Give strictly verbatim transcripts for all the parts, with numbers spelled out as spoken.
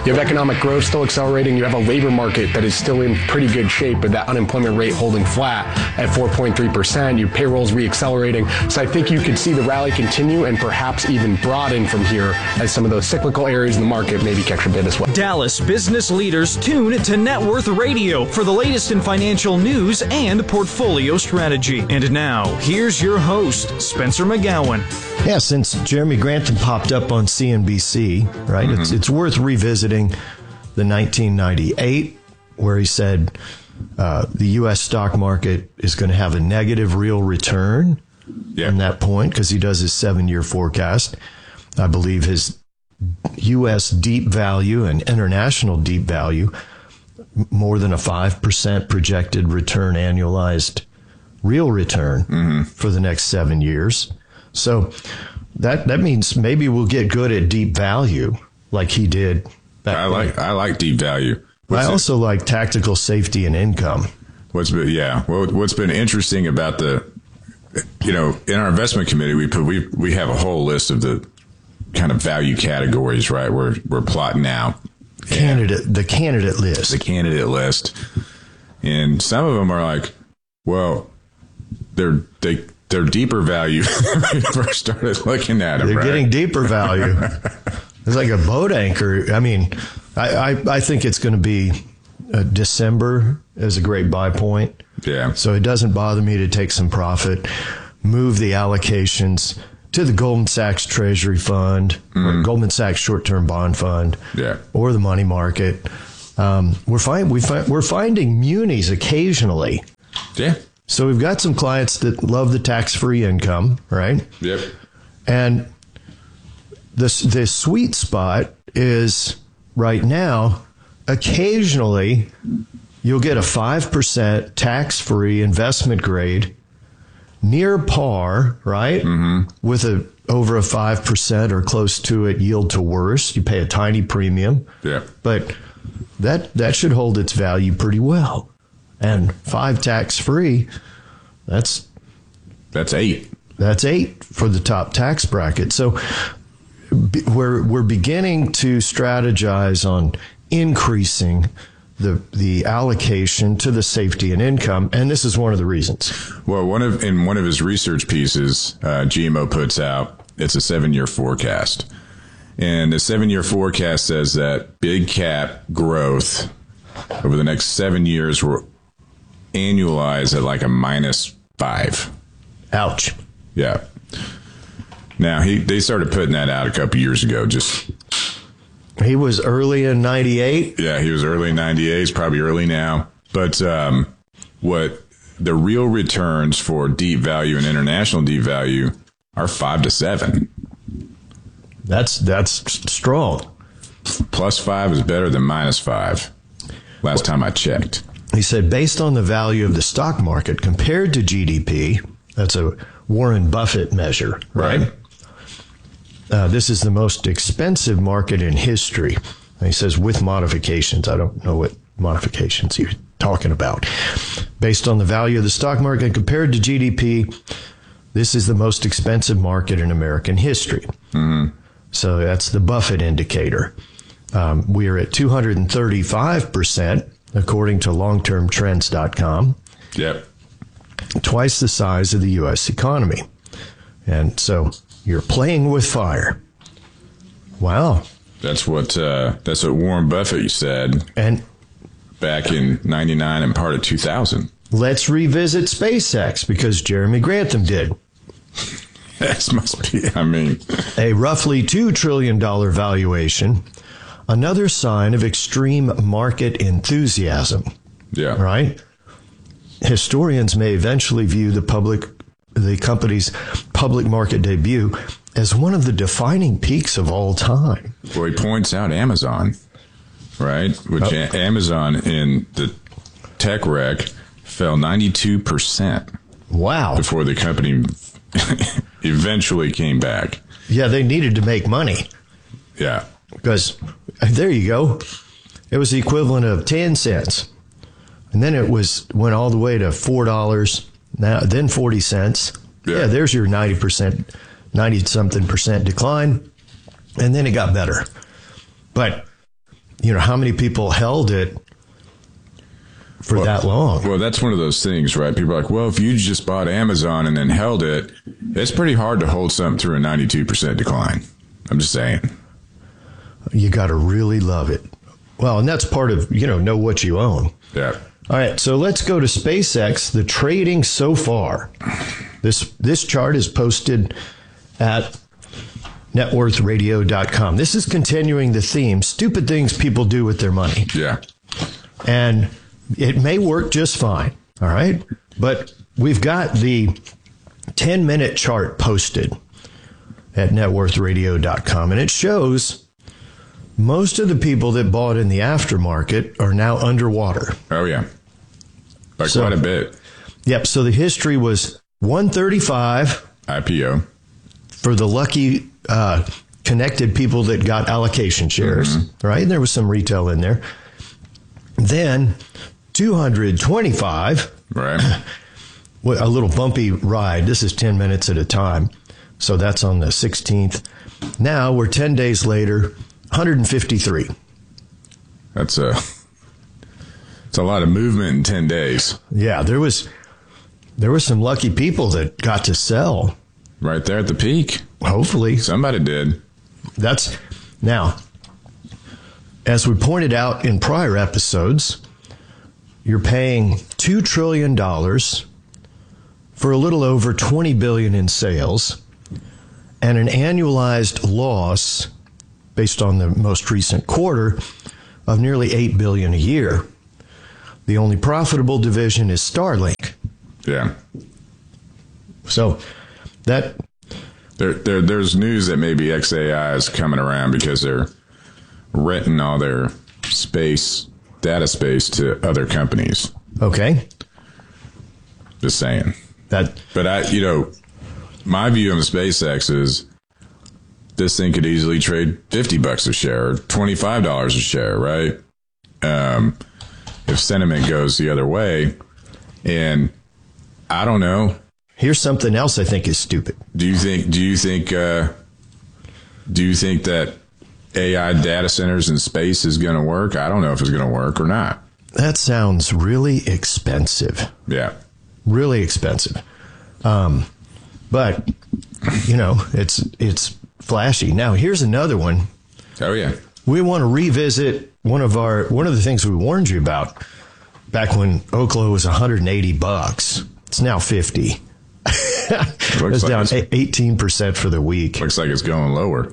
You have economic growth still accelerating. You have a labor market that is still in pretty good shape, but that unemployment rate holding flat at four point three percent. Your payroll's re-accelerating. So I think you could see the rally continue and perhaps even broaden from here as some of those cyclical areas in the market maybe catch a bit as well. Dallas business leaders tune to Net Worth Radio for the latest in financial news and portfolio strategy. And now, here's your host, Spencer McGowan. Yeah, since Jeremy Grantham popped up on C N B C, right, mm-hmm. it's, it's worth revisiting the nineteen ninety-eight, where he said uh, the U S stock market is going to have a negative real return yeah. from that point, because he does his seven-year forecast. I believe his U S deep value and international deep value, more than a five percent projected return, annualized real return mm-hmm. for the next seven years. So that that means maybe we'll get good at deep value like he did back I like then. I like deep value. What's I also it? like tactical safety and income. What's been yeah, well what's been interesting about the you know, in our investment committee we put we we have a whole list of the kind of value categories, right? We're we're plotting out candidate the candidate list. The candidate list. And some of them are like, well, they're they They're deeper value when we first started looking at them. They're right? getting deeper value. It's like a boat anchor. I mean, I, I, I think it's going to be uh, December is a great buy point. Yeah. So it doesn't bother me to take some profit, move the allocations to the Goldman Sachs Treasury Fund, mm. or Goldman Sachs Short-Term Bond Fund, yeah. or the money market. Um, we're find, we find, we're finding munis occasionally. Yeah. So we've got some clients that love the tax-free income, right? Yep. And the the sweet spot is right now, occasionally you'll get a five percent tax-free investment grade near par, right? Mm-hmm. With a over a five percent or close to it yield to worst. You pay a tiny premium. Yeah. But that that should hold its value pretty well. And five tax-free, that's that's eight. That's eight for the top tax bracket. So we're we're beginning to strategize on increasing the the allocation to the safety and income, and this is one of the reasons. Well, one of in one of his research pieces, uh, G M O puts out it's a seven-year forecast, and the seven-year forecast says that big cap growth over the next seven years will annualize at like a minus five. Ouch. Yeah. Now he they started putting that out a couple years ago. Just he was early in ninety-eight. Yeah, he was early in ninety-eight. He's probably early now. But um, what the real returns for deep value and international deep value are five to seven. That's that's strong. Plus five is better than minus five. Last time I checked. He said, based on the value of the stock market compared to G D P, that's a Warren Buffett measure, right? right. Uh, this is the most expensive market in history. And he says, with modifications. I don't know what modifications you're talking about. Based on the value of the stock market compared to G D P, this is the most expensive market in American history. Mm-hmm. So that's the Buffett indicator. Um, we are at two hundred thirty-five percent, according to long term trends dot com. Yep. Twice the size of the U S economy. And so you're playing with fire. Wow. That's what uh, that's what Warren Buffett said and back in ninety-nine and part of two thousand. Let's revisit SpaceX because Jeremy Grantham did. That must be, I mean. A roughly two trillion dollars valuation. Another sign of extreme market enthusiasm. Yeah. Right? Historians may eventually view the public, the company's public market debut as one of the defining peaks of all time. Well, he points out Amazon, right? Which oh. a- Amazon in the tech wreck fell ninety-two percent. Wow. Before the company eventually came back. Yeah, they needed to make money. Yeah. Because there you go. It was the equivalent of ten cents. And then it was went all the way to four dollars, now then forty cents. Yeah, yeah there's your ninety percent, ninety something percent decline. And then it got better. But you know, how many people held it for well, that long? Well, that's one of those things, right? People are like, well, if you just bought Amazon and then held it, it's pretty hard to hold something through a ninety-two percent decline. I'm just saying. You got to really love it. Well, and that's part of, you know, know what you own. Yeah. All right, so let's go to SpaceX, the trading so far. This this chart is posted at net worth radio dot com. This is continuing the theme, stupid things people do with their money. Yeah. And it may work just fine, all right? But we've got the ten-minute chart posted at net worth radio dot com, and it shows most of the people that bought in the aftermarket are now underwater. Oh, yeah. By So- quite a bit. Yep, so the history was one thirty-five I P O. for the lucky uh, connected people that got allocation shares, right? And there was some retail in there. Then two hundred twenty-five, Right. well, a little bumpy ride. This is ten minutes at a time. So that's on the sixteenth. Now we're ten days later, one hundred fifty-three. That's a, it's a lot of movement in ten days. Yeah, there was there were some lucky people that got to sell. Right there at the peak. Hopefully. Somebody did. That's now, as we pointed out in prior episodes, you're paying two trillion dollars for a little over twenty billion dollars in sales and an annualized loss based on the most recent quarter of nearly eight billion dollars a year. The only profitable division is Starlink. Yeah. So that There, there, there's news that maybe X A I is coming around because they're renting all their space, data space to other companies. okay. Just saying. That But I, you know, my view on SpaceX is this thing could easily trade fifty bucks a share or twenty-five dollars a share, right? Um, if sentiment goes the other way. And I don't know. here's something else I think is stupid. Do you think, do you think, uh, do you think that A I data centers in space is going to work? I don't know if it's going to work or not. That sounds really expensive. Yeah. Really expensive. Um, but you know, it's it's flashy. Now here's another one. Oh yeah. We want to revisit one of our one of the things we warned you about back when Oklo was one hundred eighty bucks. It's now fifty. It's Looks like down it's- eighteen percent for the week. Looks like it's going lower.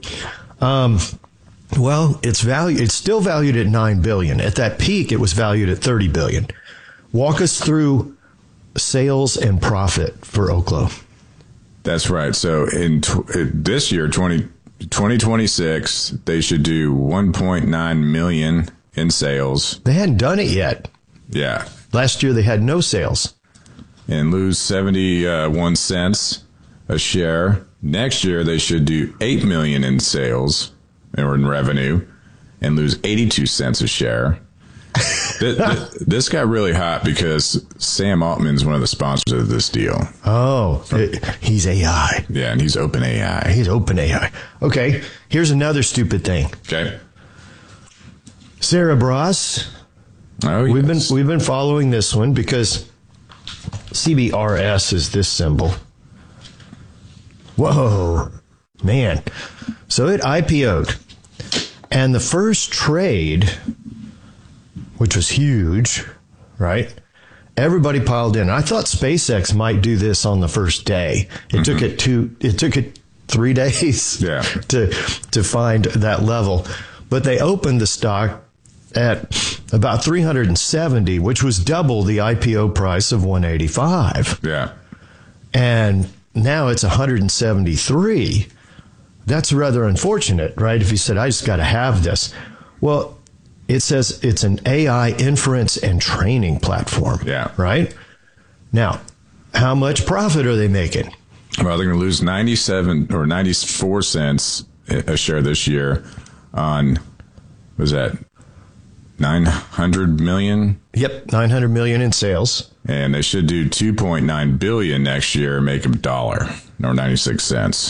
Well, it's value. It's still valued at nine billion. At that peak, it was valued at thirty billion. Walk us through sales and profit for Oklo. That's right. So in tw- this year, twenty, twenty twenty-six, they should do one point nine million in sales. They hadn't done it yet. Yeah. Last year, they had no sales. And lose seventy-one cents a share. Next year, they should do eight million in sales or in revenue and lose eighty-two cents a share. this, this got really hot because Sam Altman's one of the sponsors of this deal. Oh, it, he's A I. Yeah, and he's OpenAI. He's open A I. Okay, here's another stupid thing. Okay. Cerebras. Oh, We've yes. been we've been following this one because C B R S is this symbol. Whoa, man! So it I P O'd, and the first trade, which was huge, right? Everybody piled in. I thought SpaceX might do this on the first day. It mm-hmm. took it two. It took it three days. Yeah. to to find that level, but they opened the stock at about three hundred seventy, which was double the I P O price of one eighty-five. Yeah. And now it's one hundred seventy-three. That's rather unfortunate, right? If you said, I just got to have this. Well, it says it's an A I inference and training platform. Yeah. Right? Now, how much profit are they making? Well, they're going to lose ninety-seven or ninety-four cents a share this year on, what was that, nine hundred million? Yep, nine hundred million in sales. And they should do two point nine billion next year and make a dollar or ninety-six cents.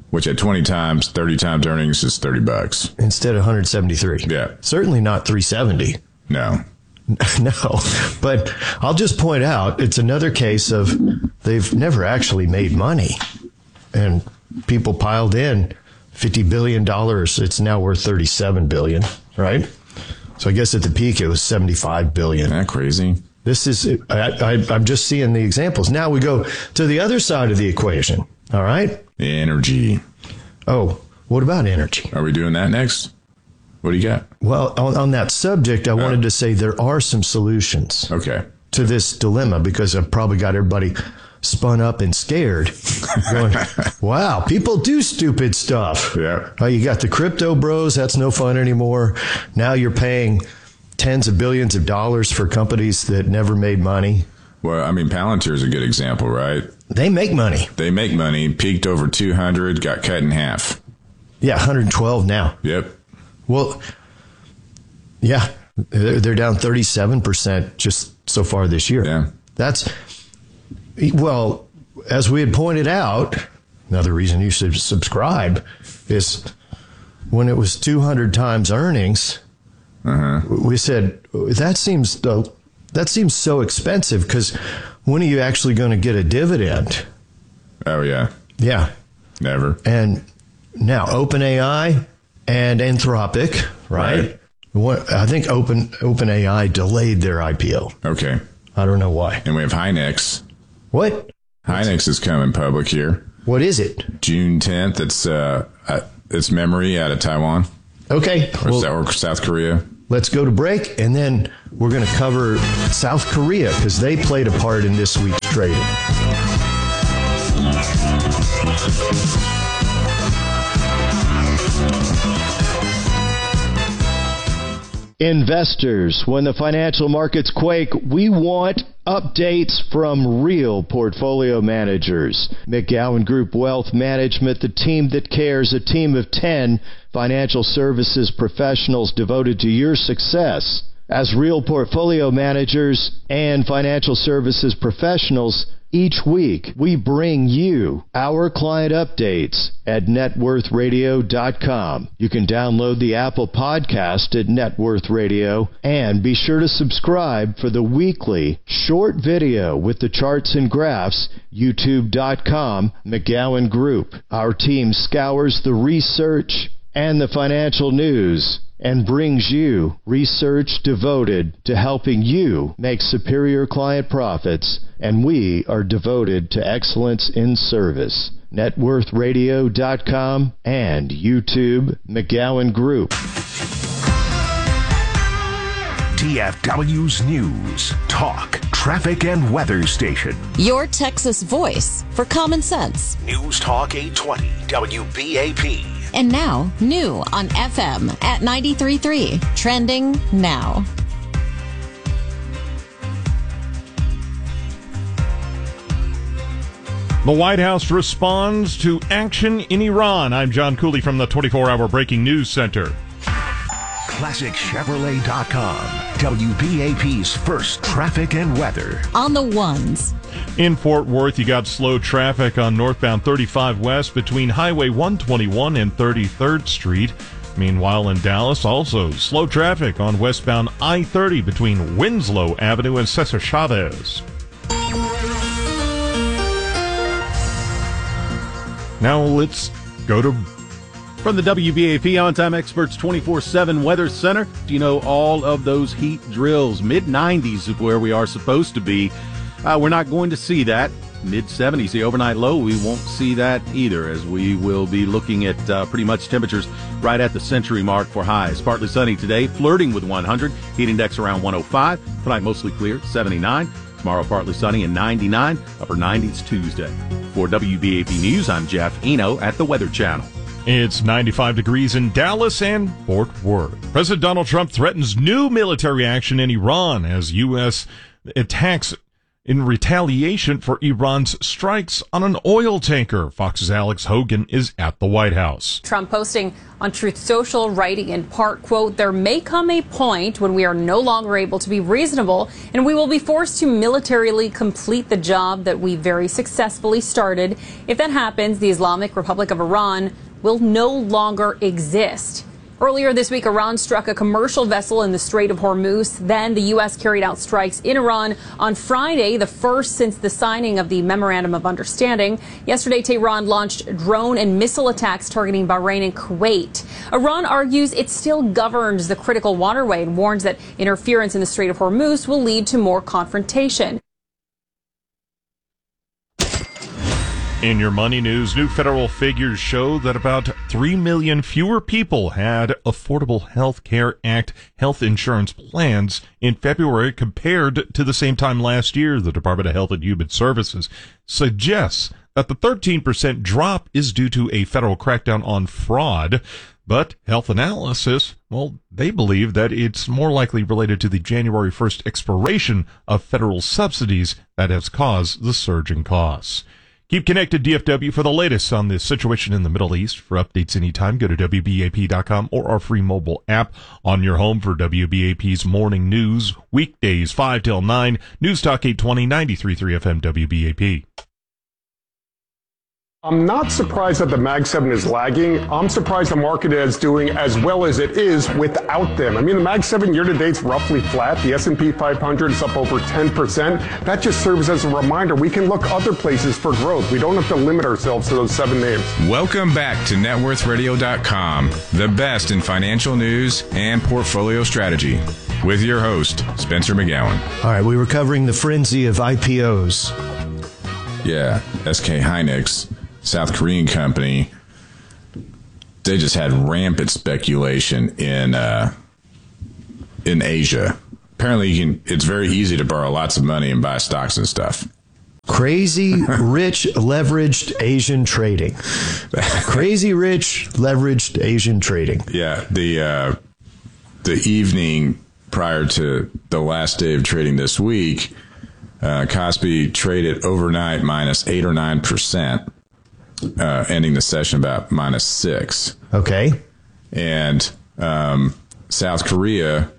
which at twenty times, thirty times earnings is thirty bucks. Instead of one hundred seventy-three. Yeah. Certainly not three seventy. No. No, but I'll just point out it's another case of they've never actually made money, and people piled in fifty billion dollars. It's now worth thirty-seven billion dollars, right? So I guess at the peak it was seventy-five billion dollars. Isn't that crazy? This is, I, I, I'm just seeing the examples. Now we go to the other side of the equation, all right? Energy. Oh, what about energy? Are we doing that next? What do you got? Well, on, on that subject, I oh. wanted to say there are some solutions okay. to this dilemma, because I've probably got everybody spun up and scared. Going, wow, people do stupid stuff. Yeah. Oh, you got the crypto bros. That's no fun anymore. Now you're paying tens of billions of dollars for companies that never made money. Well, I mean, Palantir is a good example, right? They make money. They make money, peaked over two hundred, got cut in half. Yeah, one hundred twelve now. Yep. Well, yeah, they're down thirty-seven percent just so far this year. Yeah. That's, well, as we had pointed out, another reason you should subscribe is when it was two hundred times earnings, uh-huh. we said, that seems that seems so expensive, because when are you actually going to get a dividend? Oh, yeah. Yeah. Never. And now OpenAI and Anthropic, right? right. What, I think Open OpenAI delayed their I P O. Okay. I don't know why. And we have Hynix. What? Hynix is coming public here. What is it? June tenth. It's uh, it's memory out of Taiwan. Okay. Or, well, or South Korea. Let's go to break, and then we're going to cover South Korea, because they played a part in this week's trading. Investors, when the financial markets quake, we want updates from real portfolio managers. McGowan Group Wealth Management, the team that cares, a team of ten financial services professionals devoted to your success. As real portfolio managers and financial services professionals, each week we bring you our client updates at net worth radio dot com. You can download the Apple Podcast at Net Worth Radio, and be sure to subscribe for the weekly short video with the charts and graphs, youtube dot com, McGowan Group. Our team scours the research and the financial news and brings you research devoted to helping you make superior client profits, and we are devoted to excellence in service. net worth radio dot com and YouTube, McGowan Group. T F W's News, Talk, Traffic and Weather Station. Your Texas voice for common sense. News Talk eight twenty W B A P. And now, new on F M at ninety-three point three. Trending now. The White House responds to action in Iran. I'm John Cooley from the twenty-four hour Breaking News Center. Classic Chevrolet dot com, W B A P's first traffic and weather. On the ones. In Fort Worth, you got slow traffic on northbound thirty-five West between Highway one twenty-one and thirty-third Street. Meanwhile, in Dallas, also slow traffic on westbound I thirty between Winslow Avenue and Cesar Chavez. Now let's go to... From the W B A P On-Time Experts twenty-four seven Weather Center, do you know all of those heat drills? mid nineties is where we are supposed to be. Uh, we're not going to see that. mid seventies, the overnight low, we won't see that either, as we will be looking at uh, pretty much temperatures right at the century mark for highs. Partly sunny today, flirting with one hundred. Heat index around one oh five. Tonight mostly clear, seventy-nine. Tomorrow partly sunny and ninety-nine. Upper nineties Tuesday. For W B A P News, I'm Jeff Eno at the Weather Channel. It's ninety-five degrees in Dallas and Fort Worth. President Donald Trump threatens new military action in Iran as U S attacks in retaliation for Iran's strikes on an oil tanker. Fox's Alex Hogan is at the White House. Trump posting on Truth Social, writing in part, quote, "There may come a point when we are no longer able to be reasonable and we will be forced to militarily complete the job that we very successfully started. If that happens, the Islamic Republic of Iran will no longer exist." Earlier this week, Iran struck a commercial vessel in the Strait of Hormuz. Then the U S carried out strikes in Iran on Friday, the first since the signing of the Memorandum of Understanding. Yesterday, Tehran launched drone and missile attacks targeting Bahrain and Kuwait. Iran argues it still governs the critical waterway and warns that interference in the Strait of Hormuz will lead to more confrontation. In your money news, new federal figures show that about three million fewer people had Affordable Health Care Act health insurance plans in February compared to the same time last year. The Department of Health and Human Services suggests that the thirteen percent drop is due to a federal crackdown on fraud. But Health Analysis, well, they believe that it's more likely related to the January first expiration of federal subsidies that has caused the surge in costs. Keep connected, D F W, for the latest on the situation in the Middle East. For updates anytime, go to W B A P dot com or our free mobile app on your home for W B A P's morning news. Weekdays, five till nine. News Talk eight twenty, ninety-three point three F M, W B A P. I'm not surprised that the Mag seven is lagging. I'm surprised the market is doing as well as it is without them. I mean, the Mag seven year-to-date is roughly flat. The S and P five hundred is up over ten percent. That just serves as a reminder we can look other places for growth. We don't have to limit ourselves to those seven names. Welcome back to net worth radio dot com, the best in financial news and portfolio strategy, with your host, Spencer McGowan. All right, we were covering the frenzy of I P Os. Yeah, S K Hynix, South Korean company, they just had rampant speculation in uh, in Asia. Apparently, you can, it's very easy to borrow lots of money and buy stocks and stuff. Crazy rich leveraged Asian trading. Crazy rich leveraged Asian trading. Yeah, the uh, the evening prior to the last day of trading this week, uh, Kospi traded overnight minus eight or nine percent. Uh, ending the session about minus six. Okay. And um, South Korea,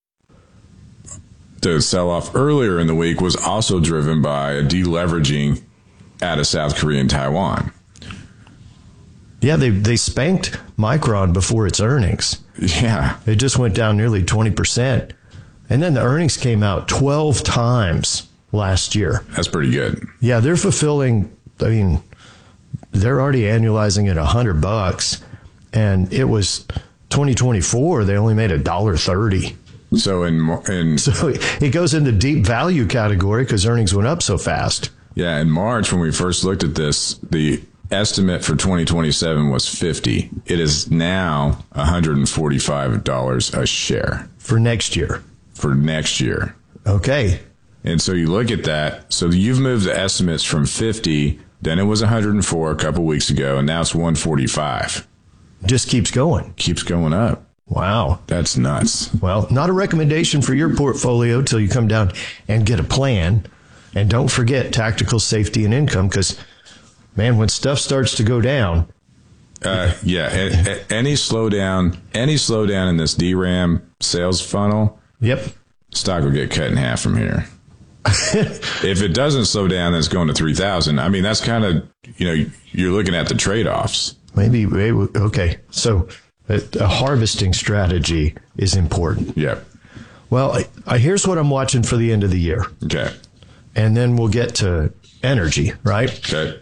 the sell-off earlier in the week was also driven by a deleveraging out of South Korea and Taiwan. Yeah, they they spanked Micron before its earnings. Yeah. It just went down nearly twenty percent. And then the earnings came out twelve times last year. That's pretty good. Yeah, they're fulfilling, I mean, they're already annualizing at a hundred bucks, and it was twenty twenty-four. They only made a dollar thirty. So in in so it goes in the deep value category because earnings went up so fast. Yeah, in March when we first looked at this, the estimate for twenty twenty-seven was fifty. It is now one hundred forty-five dollars a share for next year. For next year. Okay. And so you look at that. So you've moved the estimates from fifty. Then it was one hundred four a couple weeks ago, and now it's one forty-five. Just keeps going. Keeps going up. Wow. That's nuts. Well, not a recommendation for your portfolio till you come down and get a plan. And don't forget tactical safety and income because, man, when stuff starts to go down. Uh, yeah, a, a, any slowdown, any slowdown in this D RAM sales funnel. Yep. Stock will get cut in half from here. If it doesn't slow down, then it's going to three thousand. I mean, that's kind of, you know, you're looking at the trade-offs. Maybe, maybe okay. So a, a harvesting strategy is important. Yeah. Well, I, I, here's what I'm watching for the end of the year. Okay. And then we'll get to energy, right? Okay.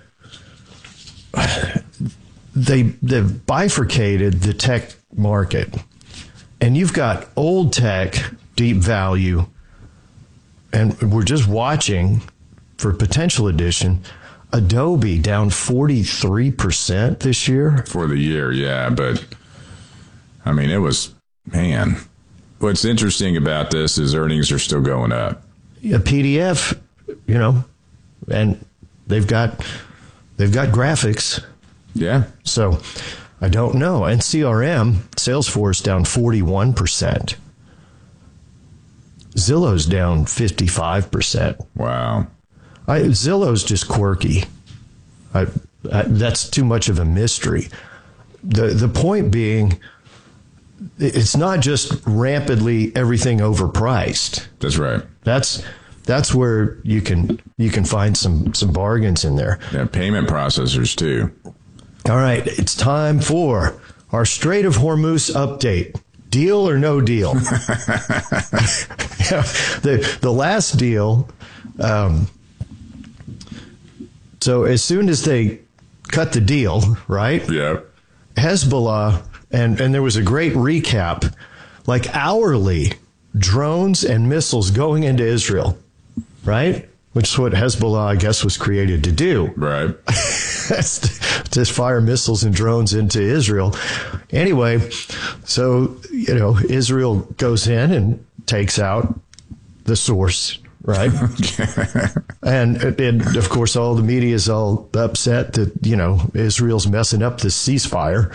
They, they've bifurcated the tech market. And you've got old tech, deep value, and we're just watching for potential addition. Adobe down forty-three percent this year. For the year, yeah. But, I mean, it was, man. What's interesting about this is earnings are still going up. A P D F, you know, and they've got they've got graphics. Yeah. So, I don't know. And C R M, Salesforce down forty-one percent. Zillow's down fifty-five percent. Wow. I, Zillow's just quirky. I, I, that's too much of a mystery. The the point being, it's not just rampantly everything overpriced. That's right. That's that's where you can you can find some some bargains in there. Yeah, payment processors too. All right, it's time for our Strait of Hormuz update. Deal or no deal? Yeah, the the last deal. Um, so as soon as they cut the deal, right? Yeah. Hezbollah, and, and there was a great recap, like hourly drones and missiles going into Israel, right? Which is what Hezbollah, I guess, was created to do. Right. Just fire missiles and drones into Israel. Anyway, so, you know, Israel goes in and takes out the source, right? and, and, of course, all the media is all upset that, you know, Israel's messing up the ceasefire.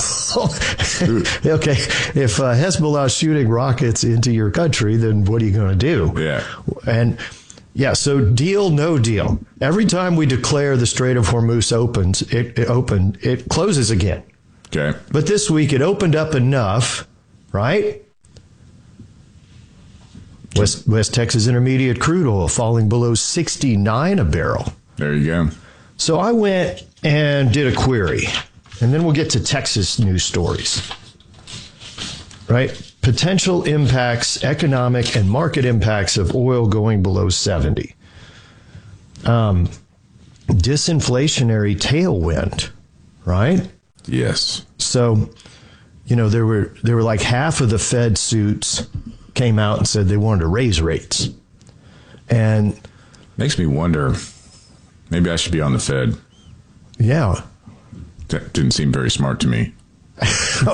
Okay, if uh, Hezbollah is shooting rockets into your country, then what are you going to do? Yeah. And, yeah, so deal, no deal. Every time we declare the Strait of Hormuz opens, it, it opened, it closes again. Okay. But this week it opened up enough, right? West, West Texas Intermediate crude oil falling below sixty-nine a barrel. There you go. So I went and did a query, and then we'll get to Texas news stories. Right? Potential impacts, economic and market impacts of oil going below seventy. Um, disinflationary tailwind, right? Yes. So, you know, there were there were like half of the Fed suits came out and said they wanted to raise rates. And makes me wonder, maybe I should be on the Fed. Yeah. That didn't seem very smart to me. well,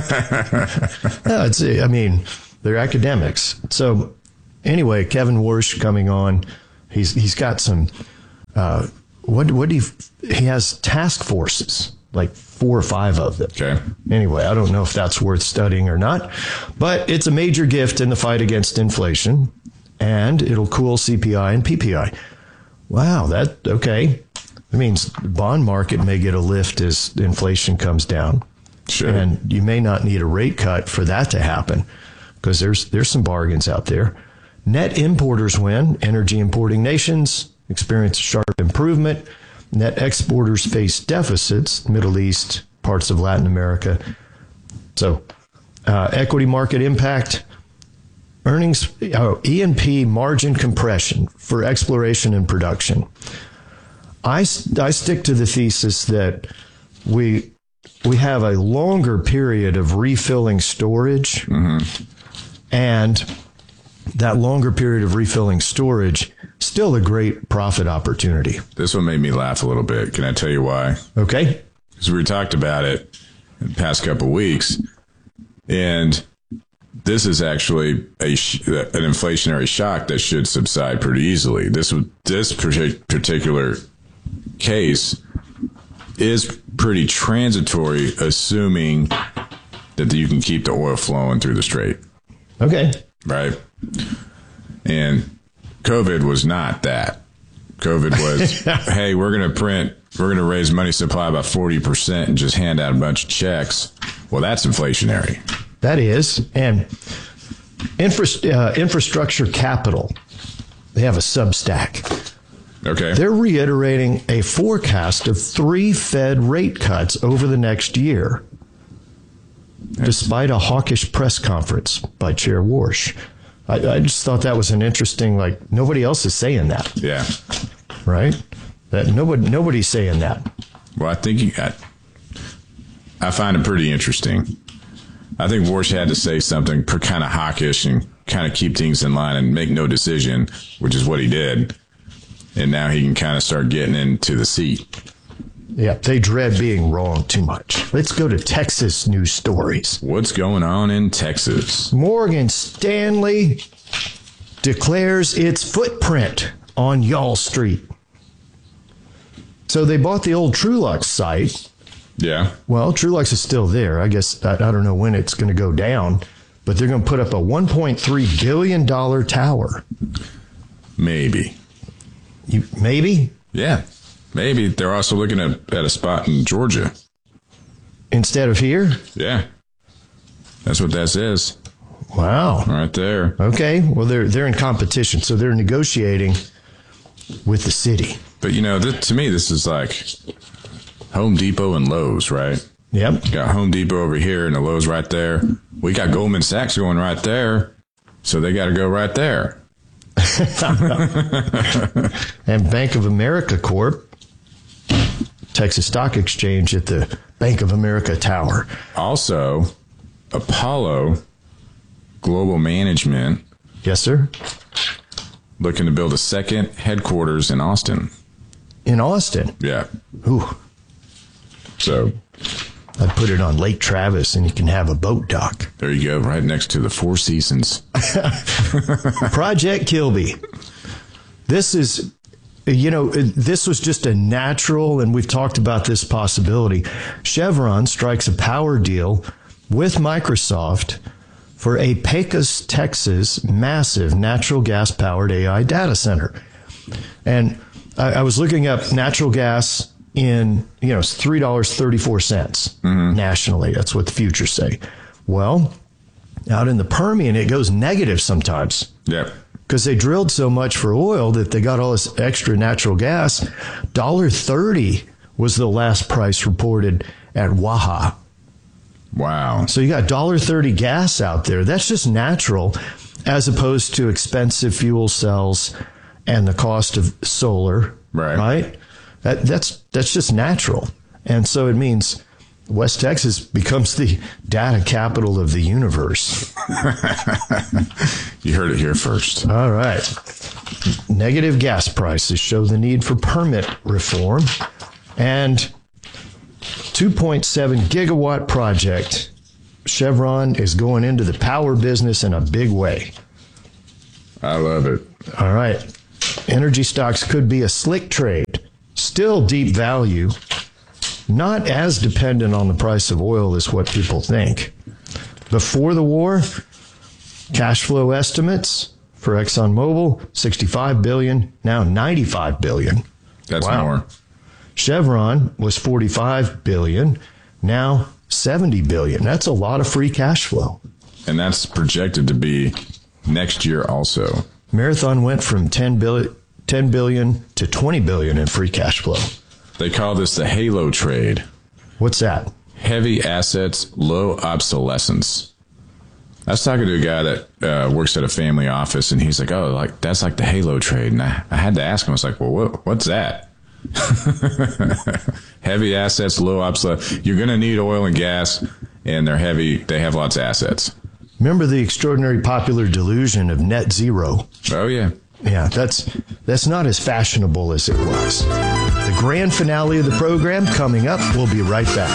no, it's, I mean, they're academics. So anyway, Kevin Warsh coming on, he's he's got some, uh, what what do he, he has task forces, like four or five of them. Okay. Anyway, I don't know if that's worth studying or not, but it's a major gift in the fight against inflation, and it'll cool C P I and P P I. Wow, that, okay. That means the bond market may get a lift as inflation comes down. Sure. And you may not need a rate cut for that to happen, because there's there's some bargains out there. Net importers win. Energy importing nations experience sharp improvement. Net exporters face deficits. Middle East, parts of Latin America. So uh, equity market impact. Earnings, oh, E and P margin compression for exploration and production. I, I stick to the thesis that we... we have a longer period of refilling storage, mm-hmm. and that longer period of refilling storage, still a great profit opportunity. This one made me laugh a little bit. Can I tell you why? Okay. Because we talked about it in the past couple of weeks, and this is actually a sh- an inflationary shock that should subside pretty easily. This this particular case is pretty transitory, assuming that you can keep the oil flowing through the strait. Okay. Right? And COVID was not that. COVID was, hey, we're going to print, we're going to raise money supply by forty percent and just hand out a bunch of checks. Well, that's inflationary. That is. And infra- uh, infrastructure capital, they have a Substack. Okay. They're reiterating a forecast of three Fed rate cuts over the next year, despite a hawkish press conference by Chair Warsh. I, I just thought that was an interesting, like, nobody else is saying that. Yeah. Right? That nobody, nobody's saying that. Well, I think you got, I find it pretty interesting. I think Warsh had to say something kind of hawkish and kind of keep things in line and make no decision, which is what he did. And now he can kind of start getting into the seat. Yeah, they dread being wrong too much. Let's go to Texas news stories. What's going on in Texas? Morgan Stanley declares its footprint on Y'all Street. So they bought the old Trulux site. Yeah. Well, Trulux is still there. I guess I, I don't know when it's going to go down, but they're going to put up a one point three billion dollars tower. Maybe. You, maybe? Yeah, maybe. They're also looking at, at a spot in Georgia. Instead of here? Yeah. That's what that says. Wow. Right there. Okay. Well, they're they're in competition, so they're negotiating with the city. But, you know, th- to me, this is like Home Depot and Lowe's, right? Yep. Got Home Depot over here and the Lowe's right there. We got Goldman Sachs going right there, so they got to go right there. And Bank of America Corp, Texas Stock Exchange at the Bank of America Tower. Also, Apollo Global Management. Yes, sir. Looking to build a second headquarters in Austin. In Austin? Yeah. Ooh. So I'd put it on Lake Travis and you can have a boat dock. There you go, right next to the Four Seasons. Project Kilby. This is, you know, this was just a natural, and we've talked about this possibility. Chevron strikes a power deal with Microsoft for a Pecos, Texas, massive natural gas-powered A I data center. And I, I was looking up natural gas in, you know, it's three dollars and thirty-four cents mm-hmm. nationally. That's what the futures say. Well, out in the Permian, it goes negative sometimes. Yep. Because they drilled so much for oil that they got all this extra natural gas. one dollar and thirty cents was the last price reported at Waha. Wow. So you got one dollar and thirty cents gas out there. That's just natural, as opposed to expensive fuel cells and the cost of solar. Right. Right? That, that's that's just natural. And so it means West Texas becomes the data capital of the universe. You heard it here first. All right. Negative gas prices show the need for permit reform. And two point seven gigawatt project. Chevron is going into the power business in a big way. I love it. All right. Energy stocks could be a slick trade. Still deep value. Not as dependent on the price of oil as what people think. Before the war, cash flow estimates for ExxonMobil, sixty-five billion dollars, now ninety-five billion dollars. That's wow. more. Chevron was forty-five billion dollars, now seventy billion dollars. That's a lot of free cash flow. And that's projected to be next year also. Marathon went from ten billion dollars to twenty billion dollars in free cash flow. They call this the halo trade. What's that? Heavy assets, low obsolescence. I was talking to a guy that uh, works at a family office, and he's like, oh, like that's like the halo trade. And I, I had to ask him, I was like, well, what, what's that? Heavy assets, low obsolescence. You're going to need oil and gas, and they're heavy. They have lots of assets. Remember the extraordinary popular delusion of net zero? Oh, yeah. Yeah, that's that's not as fashionable as it was. The grand finale of the program coming up. We'll be right back.